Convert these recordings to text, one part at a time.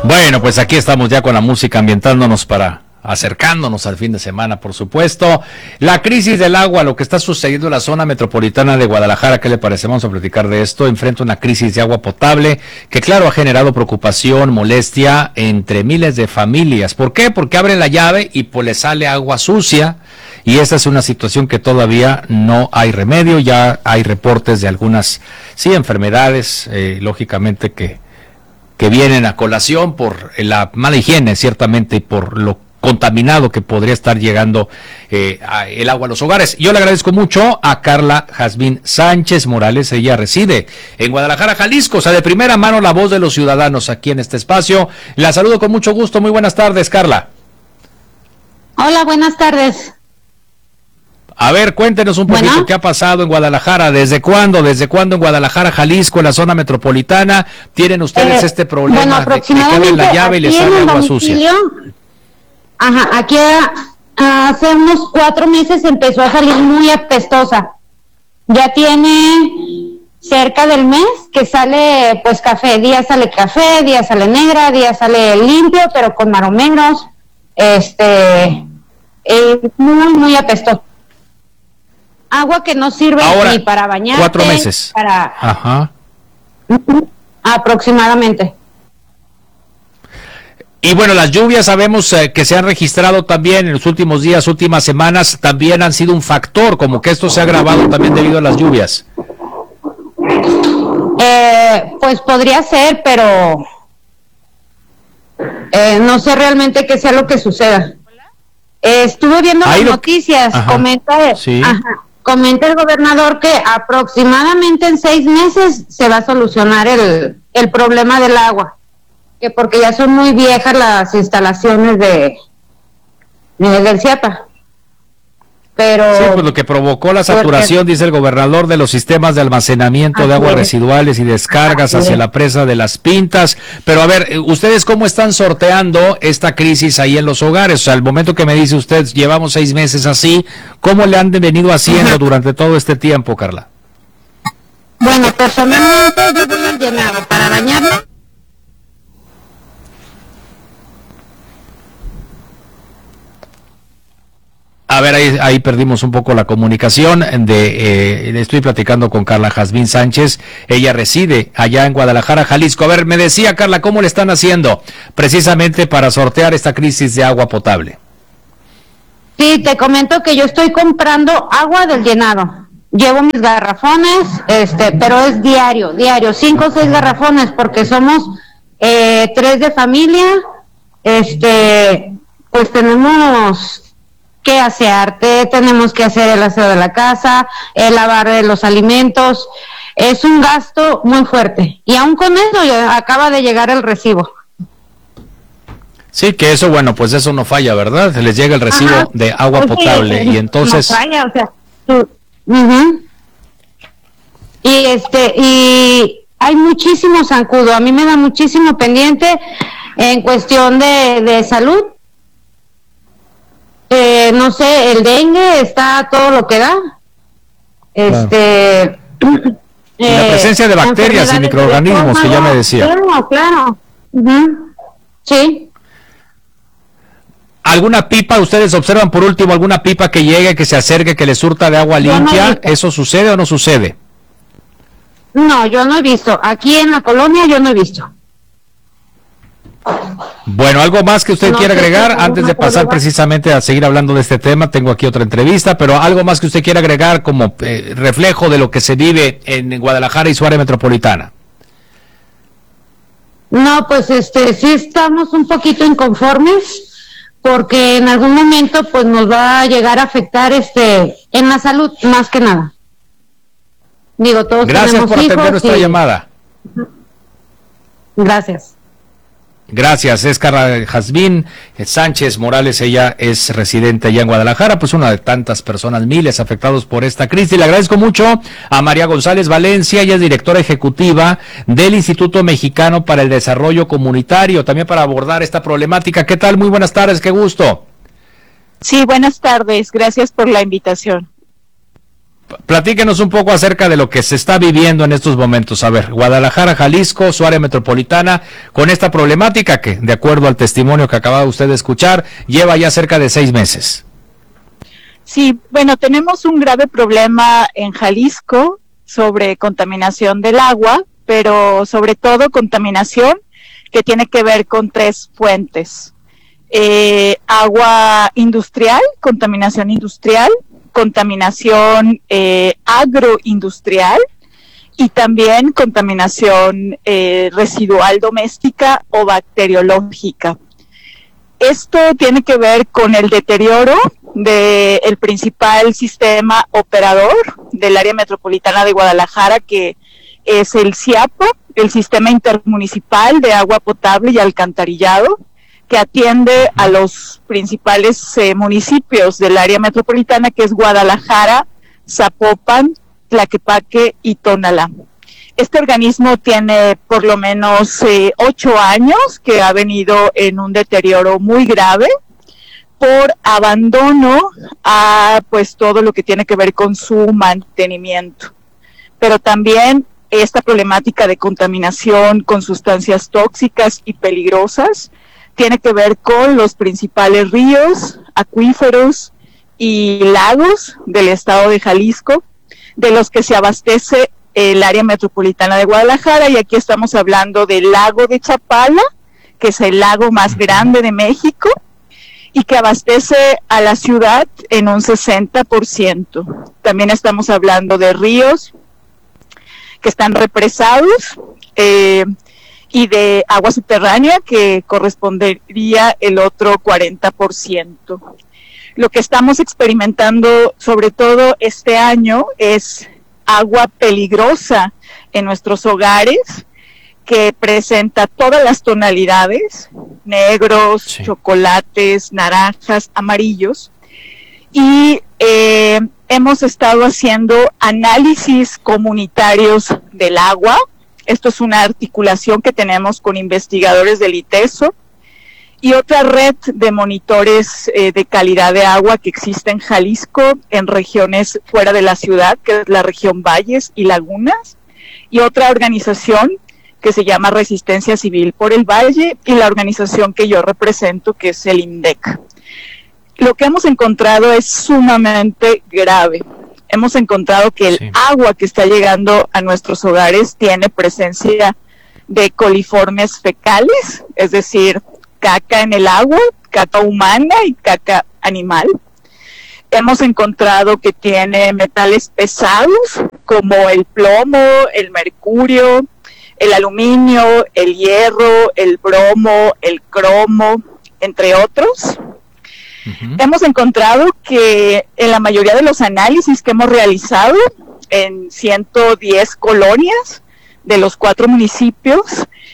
Bueno, pues aquí estamos ya con la música ambientándonos para acercándonos al fin de semana, por supuesto. La crisis del agua, lo que está sucediendo en la zona metropolitana de Guadalajara, ¿qué le parece? Vamos a platicar de esto. Enfrenta una crisis de agua potable que, claro, ha generado preocupación, molestia entre miles de familias. ¿Por qué? Porque abren la llave y pues le sale agua sucia. Y esta es una situación que todavía no hay remedio. Ya hay reportes de algunas, sí, enfermedades, lógicamente que vienen a colación por la mala higiene, ciertamente, y por lo contaminado que podría estar llegando el agua a los hogares. Yo le agradezco mucho a Carla Jazmín Sánchez Morales. Ella reside en Guadalajara, Jalisco, o sea, de primera mano la voz de los ciudadanos aquí en este espacio. La saludo con mucho gusto. Muy buenas tardes, Carla. Hola, buenas tardes. A ver, cuéntenos un poquito qué ha pasado en Guadalajara. ¿Desde cuándo en Guadalajara, Jalisco, en la zona metropolitana, tienen ustedes este problema de que abren la llave y les sale agua sucia? Ajá, aquí hace unos 4 meses empezó a salir muy apestosa. Ya tiene cerca del mes que sale pues café. Día sale negra, día sale limpio, pero con maromenos. Muy, muy apestoso. Agua que no sirve ahora, ni para bañar. 4 meses. Ajá. Aproximadamente. Y bueno, las lluvias sabemos que se han registrado también en los últimos días, últimas semanas, también han sido un factor, como que esto se ha agravado también debido a las lluvias. Pues podría ser, pero no sé realmente qué sea lo que suceda. Estuve viendo las noticias, comenta el gobernador que aproximadamente en 6 meses se va a solucionar el problema del agua, que porque ya son muy viejas las instalaciones del CIAPA. Pero sí, pues lo que provocó la saturación, dice el gobernador, de los sistemas de almacenamiento de aguas residuales y descargas hacia la presa de Las Pintas. Pero a ver, ¿ustedes cómo están sorteando esta crisis ahí en los hogares? O sea, al momento que me dice usted, llevamos 6 meses así, ¿cómo le han venido haciendo durante todo este tiempo, Carla? Bueno, personalmente yo voy al llenado para bañarme. A ver, ahí perdimos un poco la comunicación. Estoy platicando con Carla Jazmín Sánchez. Ella reside allá en Guadalajara, Jalisco. A ver, me decía, Carla, ¿cómo le están haciendo precisamente para sortear esta crisis de agua potable? Sí, te comento que yo estoy comprando agua del llenado. Llevo mis garrafones, pero es diario, 5 o 6 garrafones, porque somos 3 de familia. Pues tenemos que asearte, tenemos que hacer el aseo de la casa, el lavar de los alimentos. Es un gasto muy fuerte. Y aún con eso ya acaba de llegar el recibo. Sí, que eso, bueno, pues eso no falla, ¿verdad? Les llega el recibo de agua potable y entonces... No falla, o sea... Y hay muchísimo zancudo. A mí me da muchísimo pendiente en cuestión de salud. No sé, el dengue está todo lo que da. La presencia de bacterias y microorganismos que ya me decía. Claro. Sí. ¿Alguna pipa, ustedes observan por último alguna pipa que llegue, que se acerque, que le surta de agua limpia? ¿Eso sucede o no sucede? No, yo no he visto. Aquí en la colonia yo no he visto. Bueno, ¿algo más que usted quiera agregar antes de pasar precisamente a seguir hablando de este tema? Tengo aquí otra entrevista, pero ¿algo más que usted quiera agregar como reflejo de lo que se vive en Guadalajara y su área metropolitana? No, pues sí estamos un poquito inconformes, porque en algún momento pues nos va a llegar a afectar en la salud, más que nada. Digo, todos Gracias tenemos por atender hijos nuestra llamada. Gracias. Gracias, es Carla Jazmín Sánchez Morales. Ella es residente allá en Guadalajara, pues una de tantas personas, miles afectados por esta crisis. Le agradezco mucho a María González Valencia, ella es directora ejecutiva del Instituto Mexicano para el Desarrollo Comunitario, también para abordar esta problemática. ¿Qué tal? Muy buenas tardes, qué gusto. Sí, buenas tardes, gracias por la invitación. Platíquenos un poco acerca de lo que se está viviendo en estos momentos. A ver, Guadalajara, Jalisco, su área metropolitana, con esta problemática que, de acuerdo al testimonio que acaba usted de escuchar, lleva ya cerca de 6 meses. Sí, bueno, tenemos un grave problema en Jalisco sobre contaminación del agua, pero sobre todo contaminación que tiene que ver con 3 fuentes. Agua industrial, contaminación agroindustrial y también contaminación residual doméstica o bacteriológica. Esto tiene que ver con el deterioro del principal sistema operador del área metropolitana de Guadalajara, que es el SIAPA, el Sistema Intermunicipal de Agua Potable y Alcantarillado, que atiende a los principales municipios del área metropolitana, que es Guadalajara, Zapopan, Tlaquepaque y Tonalá. Este organismo tiene por lo menos 8 años que ha venido en un deterioro muy grave por abandono a pues todo lo que tiene que ver con su mantenimiento. Pero también esta problemática de contaminación con sustancias tóxicas y peligrosas tiene que ver con los principales ríos, acuíferos y lagos del estado de Jalisco, de los que se abastece el área metropolitana de Guadalajara, y aquí estamos hablando del lago de Chapala, que es el lago más grande de México, y que abastece a la ciudad en un 60%. También estamos hablando de ríos que están represados, y de agua subterránea, que correspondería el otro 40%. Lo que estamos experimentando, sobre todo este año, es agua peligrosa en nuestros hogares, que presenta todas las tonalidades, negros, sí, chocolates, naranjas, amarillos, y hemos estado haciendo análisis comunitarios del agua. Esto es una articulación que tenemos con investigadores del ITESO y otra red de monitores de calidad de agua que existe en Jalisco, en regiones fuera de la ciudad, que es la región Valles y Lagunas, y otra organización que se llama Resistencia Civil por el Valle, y la organización que yo represento, que es el INDEC. Lo que hemos encontrado es sumamente grave. Hemos encontrado que el agua que está llegando a nuestros hogares tiene presencia de coliformes fecales, es decir, caca en el agua, caca humana y caca animal. Hemos encontrado que tiene metales pesados como el plomo, el mercurio, el aluminio, el hierro, el bromo, el cromo, entre otros. Hemos encontrado que en la mayoría de los análisis que hemos realizado en 110 colonias de los 4 municipios,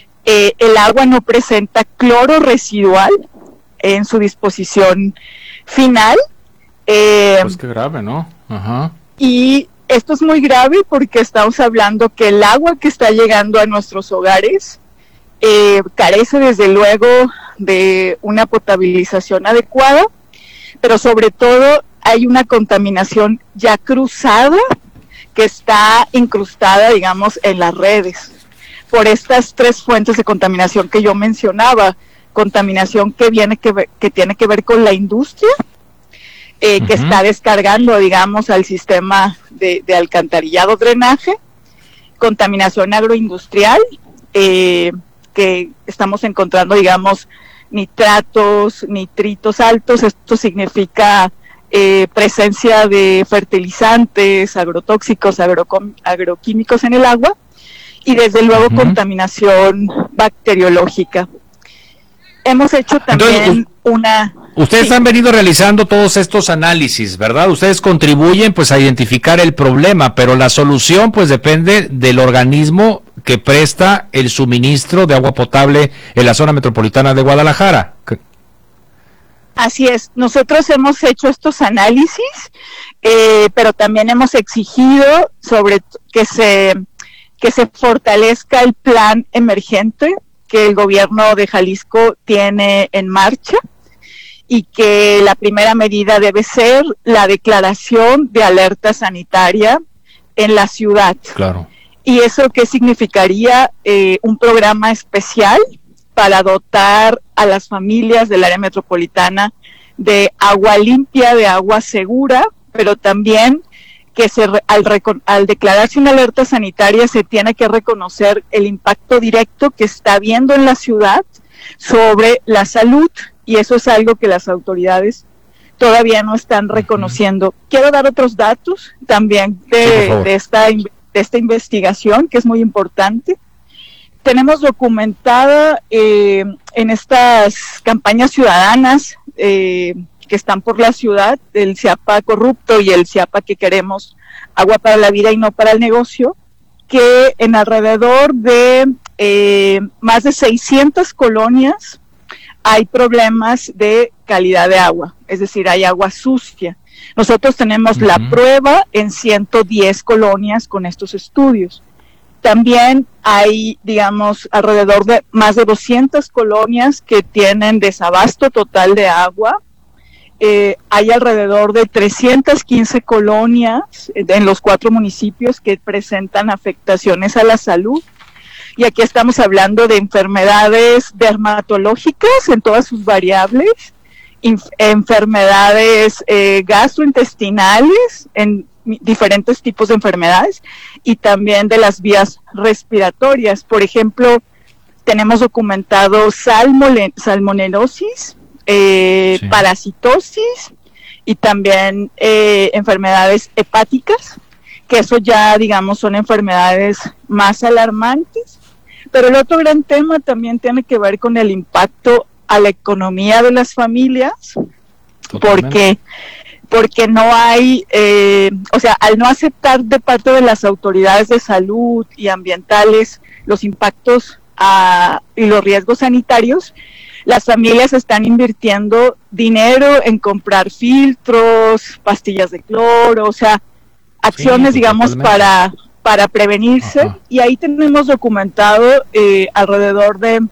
el agua no presenta cloro residual en su disposición final. Pues qué grave, ¿no? Ajá. Y esto es muy grave porque estamos hablando que el agua que está llegando a nuestros hogares carece desde luego de una potabilización adecuada, pero sobre todo hay una contaminación ya cruzada que está incrustada, digamos, en las redes por estas 3 fuentes de contaminación que yo mencionaba. Contaminación que tiene que ver con la industria, que está descargando, digamos, al sistema de alcantarillado, drenaje. Contaminación agroindustrial, que estamos encontrando, digamos, nitratos, nitritos altos. Esto significa presencia de fertilizantes, agrotóxicos, agroquímicos en el agua, y desde luego contaminación bacteriológica. Hemos hecho también Ustedes han venido realizando todos estos análisis, ¿verdad? Ustedes contribuyen pues a identificar el problema, pero la solución pues depende del organismo que presta el suministro de agua potable en la zona metropolitana de Guadalajara. Así es, nosotros hemos hecho estos análisis, pero también hemos exigido sobre que se fortalezca el plan emergente que el gobierno de Jalisco tiene en marcha, y que la primera medida debe ser la declaración de alerta sanitaria en la ciudad. Claro. ¿Y eso qué significaría? Un programa especial para dotar a las familias del área metropolitana de agua limpia, de agua segura, pero también que al declararse una alerta sanitaria se tiene que reconocer el impacto directo que está habiendo en la ciudad sobre la salud, y eso es algo que las autoridades todavía no están reconociendo. Quiero dar otros datos también de esta investigación, que es muy importante. Tenemos documentada en estas campañas ciudadanas que están por la ciudad, el CIAPA corrupto y el CIAPA que queremos, agua para la vida y no para el negocio, que en alrededor de más de 600 colonias hay problemas de calidad de agua, es decir, hay agua sucia. Nosotros tenemos la prueba en 110 colonias con estos estudios. También hay, digamos, alrededor de más de 200 colonias que tienen desabasto total de agua. Hay alrededor de 315 colonias en los 4 municipios que presentan afectaciones a la salud. Y aquí estamos hablando de enfermedades dermatológicas en todas sus variables, enfermedades gastrointestinales en diferentes tipos de enfermedades, y también de las vías respiratorias. Por ejemplo, tenemos documentado salmonelosis, parasitosis y también enfermedades hepáticas, que eso ya, digamos, son enfermedades más alarmantes. Pero el otro gran tema también tiene que ver con el impacto a la economía de las familias, porque no hay, al no aceptar de parte de las autoridades de salud y ambientales los impactos y los riesgos sanitarios, las familias están invirtiendo dinero en comprar filtros, pastillas de cloro, o sea, acciones, digamos, para prevenirse. Ajá. Y ahí tenemos documentado alrededor de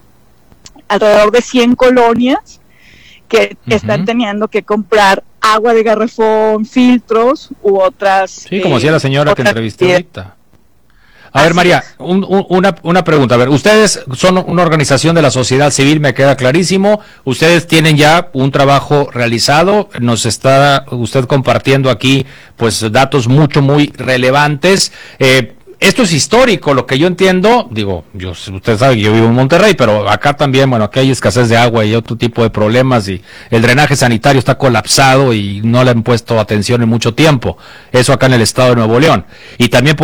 100 colonias que están teniendo que comprar agua de garrafón, filtros u otras. Sí, como decía la señora que entrevisté ahorita. A ver, María, una pregunta. A ver, ustedes son una organización de la sociedad civil, me queda clarísimo. Ustedes tienen ya un trabajo realizado. Nos está usted compartiendo aquí, pues, datos muy relevantes. Esto es histórico, lo que yo entiendo. Digo, usted sabe que yo vivo en Monterrey, pero acá también, bueno, aquí hay escasez de agua y otro tipo de problemas, y el drenaje sanitario está colapsado y no le han puesto atención en mucho tiempo. Eso acá en el estado de Nuevo León. Y también